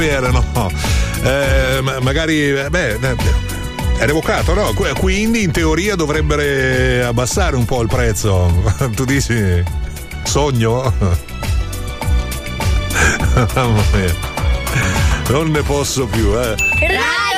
no. Magari è revocato, no? Quindi in teoria dovrebbe abbassare un po' il prezzo. Tu dici sogno? Mamma mia, non ne posso più,